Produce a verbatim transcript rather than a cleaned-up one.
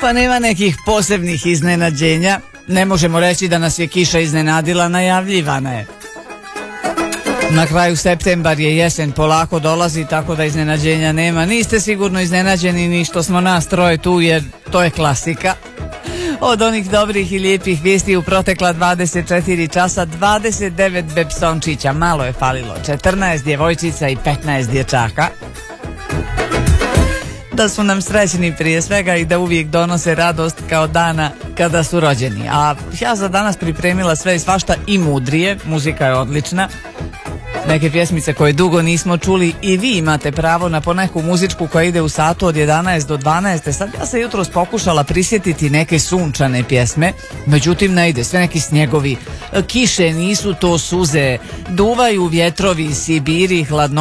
Pa nema nekih posebnih iznenađenja. Ne možemo reći da nas je kiša iznenadila, najavljivana je. Na kraju septembar je, jesen polako dolazi, tako da iznenađenja nema. Niste sigurno iznenađeni ni što smo nas troje tu, jer to je klasika. Od onih dobrih i lijepih vijesti u protekla dvadeset četiri časa, dvadeset devet bepsončića, malo je falilo, četrnaest djevojčica i petnaest dječaka. Da su nam srećni prije svega i da uvijek donose radost kao dana kada su rođeni. A ja za danas pripremila sve i svašta i mudrije, muzika je odlična. Neke pjesmice koje dugo nismo čuli i vi imate pravo na poneku muzičku koja ide u satu od jedanaest do dvanaest. Sad ja se jutros pokušala prisjetiti neke sunčane pjesme, međutim ne ide, sve neki snjegovi, kiše nisu to suze, duvaju vjetrovi, Sibiri, hladno.